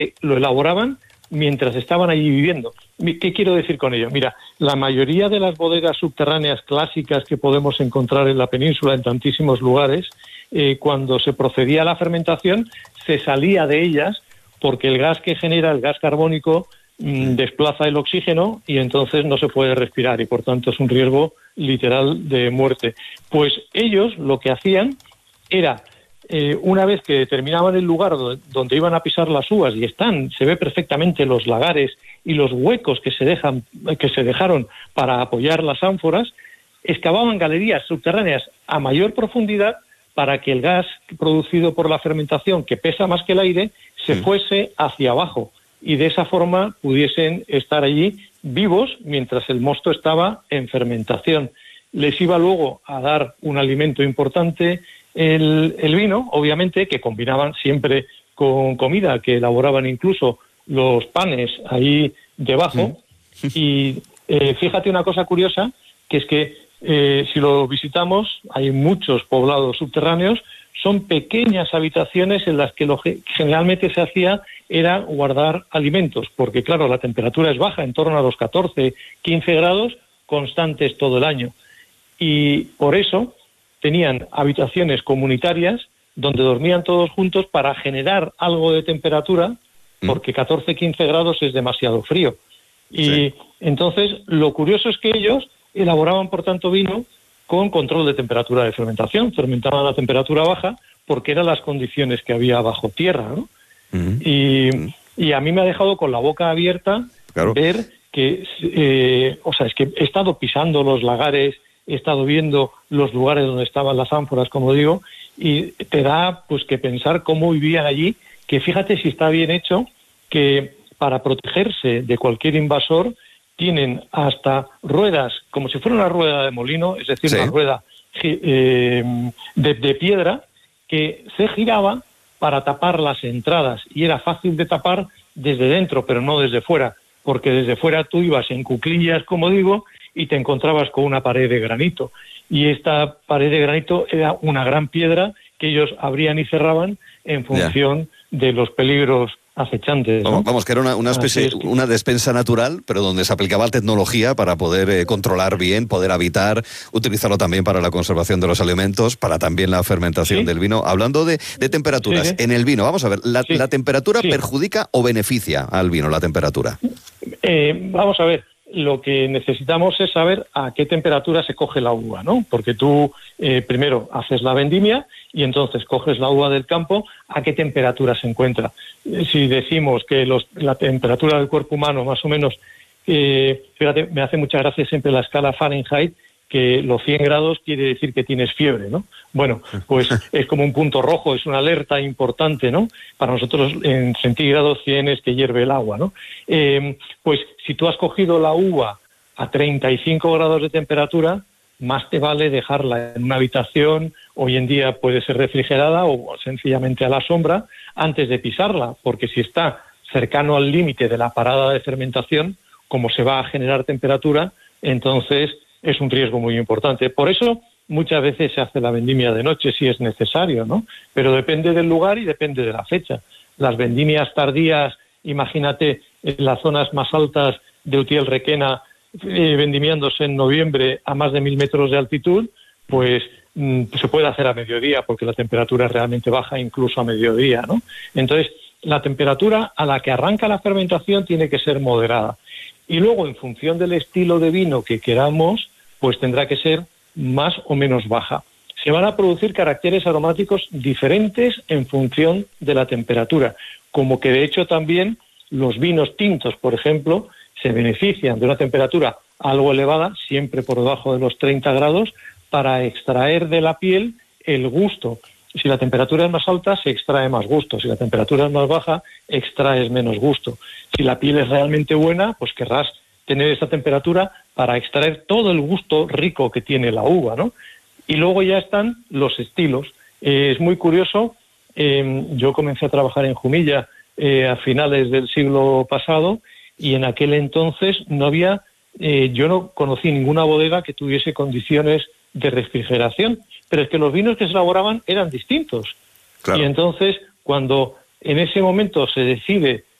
lo elaboraban mientras estaban allí viviendo. ¿Qué quiero decir con ello? Mira, la mayoría de las bodegas subterráneas clásicas que podemos encontrar en la península, en tantísimos lugares, cuando se procedía a la fermentación, se salía de ellas porque el gas que genera, el gas carbónico, desplaza el oxígeno y entonces no se puede respirar y por tanto es un riesgo literal de muerte. Pues ellos lo que hacían era, una vez que determinaban el lugar donde iban a pisar las uvas y se ve perfectamente los lagares y los huecos que se dejaron para apoyar las ánforas, excavaban galerías subterráneas a mayor profundidad para que el gas producido por la fermentación, que pesa más que el aire, se fuese hacia abajo y de esa forma pudiesen estar allí vivos mientras el mosto estaba en fermentación. Les iba luego a dar un alimento importante el vino, obviamente, que combinaban siempre con comida, que elaboraban incluso los panes ahí debajo. Y fíjate una cosa curiosa, que es que si lo visitamos, hay muchos poblados subterráneos, son pequeñas habitaciones en las que lo que generalmente se hacía era guardar alimentos, porque claro, la temperatura es baja, en torno a los 14, 15 grados, constantes todo el año. Y por eso tenían habitaciones comunitarias donde dormían todos juntos para generar algo de temperatura, porque 14, 15 grados es demasiado frío. Y entonces lo curioso es que ellos elaboraban, por tanto, vino con control de temperatura de fermentación, fermentaban a temperatura baja porque eran las condiciones que había bajo tierra, ¿no? Y a mí me ha dejado con la boca abierta ver que, es que he estado pisando los lagares, he estado viendo los lugares donde estaban las ánforas, como digo, y te da pues que pensar cómo vivían allí, que fíjate si está bien hecho, que para protegerse de cualquier invasor tienen hasta ruedas, como si fuera una rueda de molino, es decir, una rueda de piedra, que se giraba para tapar las entradas, y era fácil de tapar desde dentro, pero no desde fuera, porque desde fuera tú ibas en cuclillas, como digo, y te encontrabas con una pared de granito. Y esta pared de granito era una gran piedra que ellos abrían y cerraban en función de los peligros acechantes, ¿no? Vamos, que era una especie, una despensa natural, pero donde se aplicaba tecnología para poder controlar bien, poder habitar, utilizarlo también para la conservación de los alimentos, para también la fermentación del vino. Hablando de temperaturas, en el vino, vamos a ver, ¿la temperatura perjudica o beneficia al vino, la temperatura? Vamos a ver, lo que necesitamos es saber a qué temperatura se coge la uva, ¿no? Porque tú primero haces la vendimia y entonces coges la uva del campo, ¿a qué temperatura se encuentra? Si decimos que la temperatura del cuerpo humano más o menos, fíjate, me hace mucha gracia siempre la escala Fahrenheit, que los 100 grados quiere decir que tienes fiebre, ¿no? Bueno, pues es como un punto rojo, es una alerta importante, ¿no? Para nosotros en centígrados 100 es que hierve el agua, ¿no? Pues si tú has cogido la uva a 35 grados de temperatura, más te vale dejarla en una habitación, hoy en día puede ser refrigerada o sencillamente a la sombra, antes de pisarla, porque si está cercano al límite de la parada de fermentación, como se va a generar temperatura, entonces es un riesgo muy importante. Por eso muchas veces se hace la vendimia de noche si es necesario, ¿no? Pero depende del lugar y depende de la fecha. Las vendimias tardías, imagínate, en las zonas más altas de Utiel-Requena, vendimiándose en noviembre a más de 1000 metros de altitud, pues se puede hacer a mediodía porque la temperatura es realmente baja, incluso a mediodía, ¿no? Entonces, la temperatura a la que arranca la fermentación tiene que ser moderada. Y luego, en función del estilo de vino que queramos, pues tendrá que ser más o menos baja. Se van a producir caracteres aromáticos diferentes en función de la temperatura, como que de hecho también los vinos tintos, por ejemplo, se benefician de una temperatura algo elevada, siempre por debajo de los 30 grados, para extraer de la piel el gusto. Si la temperatura es más alta, se extrae más gusto. Si la temperatura es más baja, extraes menos gusto. Si la piel es realmente buena, pues querrás tener esa temperatura para extraer todo el gusto rico que tiene la uva, ¿no? Y luego ya están los estilos. Es muy curioso, yo comencé a trabajar en Jumilla a finales del siglo pasado y en aquel entonces yo no conocí ninguna bodega que tuviese condiciones de refrigeración, pero es que los vinos que se elaboraban eran distintos. Claro. Y entonces, cuando en ese momento se decide